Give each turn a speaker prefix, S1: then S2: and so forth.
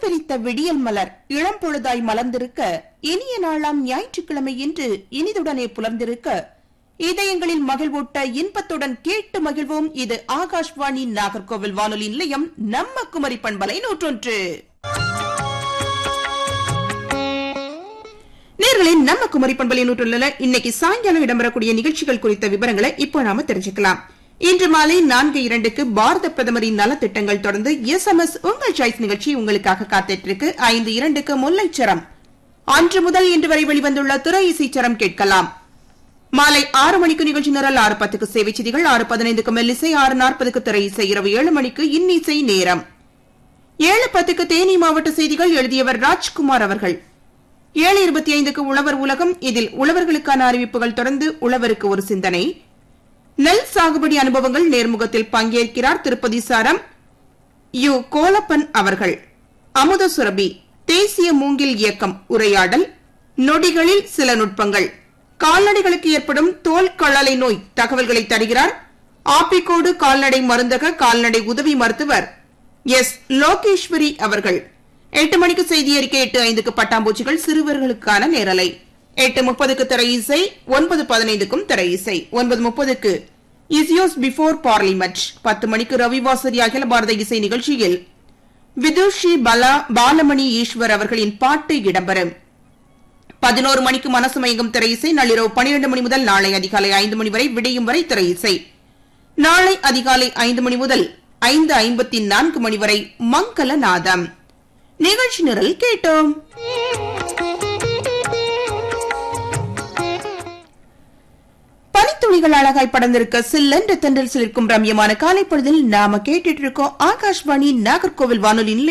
S1: பிரித்த விடியல் மலர் இளம் பொழுதாய் மலர்ந்திருக்க, இனிய நாளாம் ஞாயிற்றுக்கிழமை என்று இனிதுடனே புலர்ந்திருக்க, இதயங்களில் மகிழ்வூட்ட இன்பத்துடன் கேட்டு மகிழ்வோம். இது ஆகாஷ்வாணி நாகர்கோவில் வானொலி நிலையம், நம்ம குமரி பண்பலை 101. நேர்களை நம்ம குமரி பண்பலை 101 இன்னைக்கு சாயங்காலம் இடம்பெறக்கூடிய நிகழ்ச்சிகள் குறித்த விவரங்களை இப்போ நாம தெரிஞ்சுக்கலாம். இன்று மாலை 4:02 பாரத பிரதமரின் நலத்திட்டங்கள் தொடர்ந்து SMS உங்கள் சாய்ஸ் நிகழ்ச்சி உங்களுக்காக காத்துட்டு 5:02 முல்லைச்சரம். அன்று முதல் இன்று வரை வெளிவந்துள்ள திரை இசைச்சரம் கேட்கலாம். மாலை 6 மணிக்கு நிகழ்ச்சி நிரல், 6:10 சேவை செய்திகள், 6:15 மெல்லிசை, 6:40 திரை இசை, இரவு 7 மணிக்கு இன்னிசை நேரம், 7:10 தேனி மாவட்ட செய்திகள் எழுதியவர் ராஜ்குமார் அவர்கள், 7:25 உழவர் உலகம். இதில் உழவர்களுக்கான அறிவிப்புகள் தொடர்ந்து உழவருக்கு ஒரு சிந்தனை, நெல் சாகுபடி அனுபவங்கள் நேர்முகத்தில் பங்கேற்கிறார் திருப்பதி சாரம் யு கோலப்பன் அவர்கள். அமுத சுரபி தேசிய மூங்கில் இயக்கம் உரையாடல், நொடிகளில் சில நுட்பங்கள், கால்நடைகளுக்கு ஏற்படும் தோல் கழலை நோய் தகவல்களை தருகிறார் ஆப்பிக்கோடு கால்நடை மருந்தக கால்நடை உதவி மருத்துவர் எஸ் லோகேஸ்வரி அவர்கள். 8 மணிக்கு செய்தி அறிக்கை, 8:05 பட்டாம்பூச்சிகள் சிறுவர்களுக்கான நேரலை, 8:30 திரை இசை, 9:15 திரை இசை, 9:30 இசியோஸ் பிஃபோர் பார்லிமெண்ட், 10 மணிக்கு ரவிவாசரி அகில பாரத இசை நிகழ்ச்சியில் விதுஷி பாலமணி ஈஸ்வர் அவர்களின் பாட்டு இடம்பெறும். 11 மணிக்கு மனசு மயங்கும் திரை இசை, நள்ளிரவு 12 மணி முதல் நாளை அதிகாலை 5 மணி வரை விடியும் வரை திரை இசை, நாளை அதிகாலை 5 மணி முதல் 5:54 மணி வரை மங்கள நாதம். நிகழ்ச்சி நிரல் கேட்டோம். பனித்துளிகள் அழகாய் படர்ந்திருக்க, சில்லென்ற தென்றல் சிலிர்க்கும் ரம்யமான காலை பொழுதில் நாம கேட்டுட்டு இருக்கோம் ஆகாஷ்வாணி நாகர்கோவில் வானொலி.